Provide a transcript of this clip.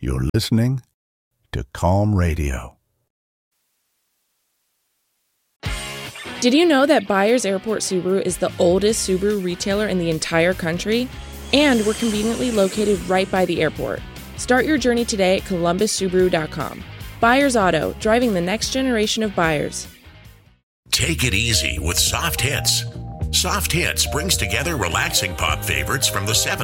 You're listening to Calm Radio. Did you know that Byers Airport Subaru is the oldest Subaru retailer in the entire country? And we're conveniently located right by the airport. Start your journey today at columbussubaru.com. Byers Auto, driving the next generation of buyers. Take it easy with Soft Hits. Soft Hits brings together relaxing pop favorites from the 70s.